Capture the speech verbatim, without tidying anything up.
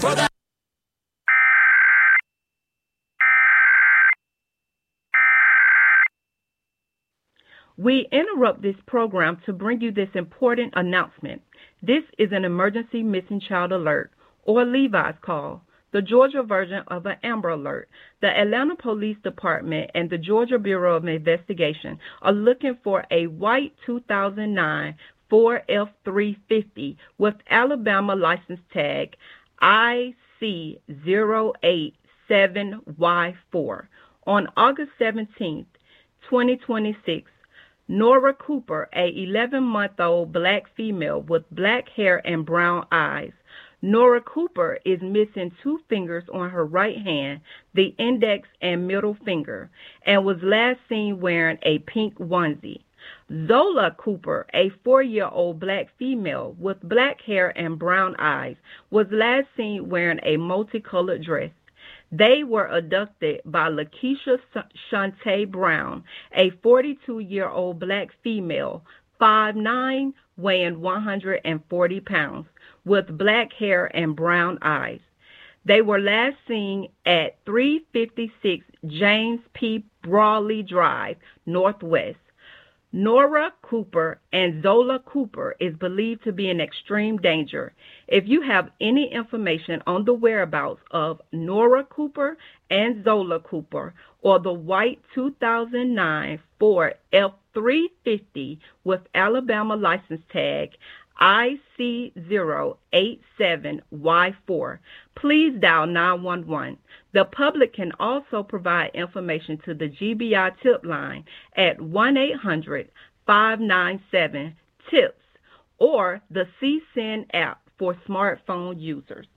for the We interrupt this program to bring you this important announcement. This is an emergency missing child alert, or Levi's call, the Georgia version of an Amber Alert. The Atlanta Police Department and the Georgia Bureau of Investigation are looking for a white two thousand nine Ford F three fifty with Alabama license tag I C zero eight seven Y four. On August seventeenth, twenty twenty-six, Nora Cooper, a eleven-month-old black female with black hair and brown eyes. Nora Cooper is missing two fingers on her right hand, the index and middle finger, and was last seen wearing a pink onesie. Zola Cooper, a four-year-old black female with black hair and brown eyes, was last seen wearing a multicolored dress. They were abducted by Lakeisha Shantae Brown, a forty-two-year-old black female, five nine, weighing one hundred forty pounds, with black hair and brown eyes. They were last seen at three fifty-six James P. Brawley Drive, Northwest. Nora Cooper and Zola Cooper is believed to be in extreme danger. If you have any information on the whereabouts of Nora Cooper and Zola Cooper, or the white two thousand nine Ford F three fifty with Alabama license tag I C zero eight seven Y four, please dial nine one one. The public can also provide information to the G B I tip line at one eight hundred five nine seven TIPS or the C S I N app for smartphone users.